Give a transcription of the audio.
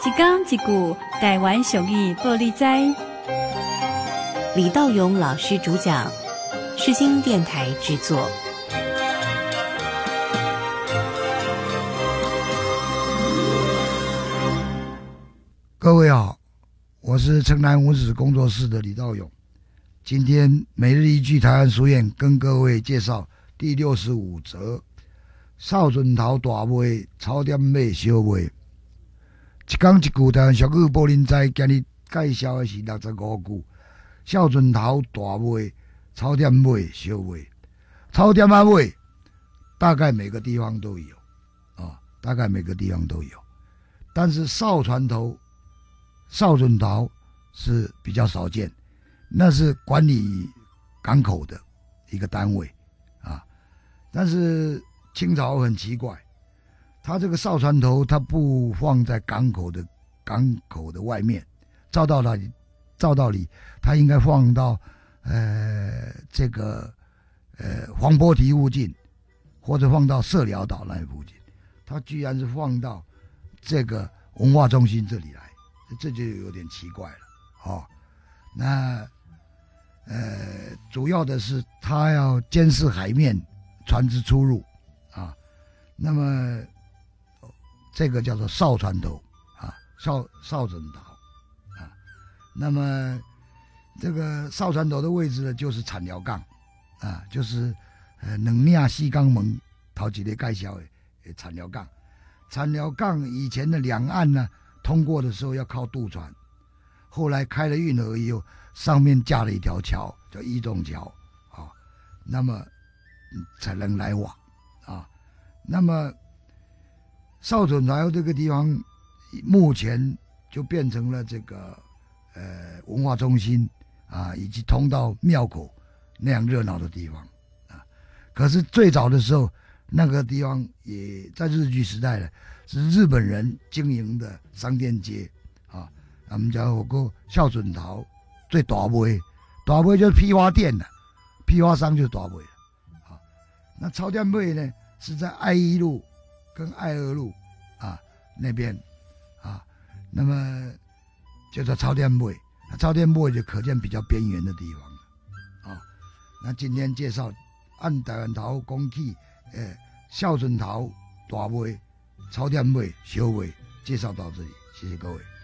一讲一句台湾俗语报你知。 李道勇老师主讲，世新电台制作。 各位好，我是城南文史工作室的李道勇。今天每日一句台湾俗谚跟各位介绍第65则：扫帚头大卖，草店买小卖。一讲一句台湾俗语报恁知，今日介绍的是65句。扫帚头大卖，草店买小卖。草店啊卖，大概每个地方都有啊，大概每个地方都有。但是扫帚头是比较少见，那是管理港口的一个单位啊。但是清朝很奇怪，他这个扫船头他不放在港口的外面，照道理他应该放到黄波堤附近，或者放到社寮岛那附近，他居然是放到这个文化中心这里来，这就有点奇怪了哦。那主要的是他要监视海面船只出入啊，那么这个叫做扫船头啊，扫帚头啊。那么这个扫船头的位置呢，就是产寮港啊，就是两岭四港门头一个介绍的产寮港。产寮港以前的两岸呢，通过的时候要靠渡船，后来开了运河以后，上面架了一条桥，叫移动桥啊，那么才能来往啊。那么扫帚头这个地方，目前就变成了这个文化中心啊，以及通到庙口那样热闹的地方啊。可是最早的时候，那个地方也在日据时代呢，是日本人经营的商店街啊。我们讲有个扫帚头最大卖就是批发店了，批发商就是大卖了啊。那草店卖呢，是在爱一路跟爱二路啊那边啊，那么叫做草店卖。草店卖就可见比较边缘的地方了啊。那今天介绍按台湾头讲起，扫帚头大卖，草店卖小卖，介绍到这里，谢谢各位。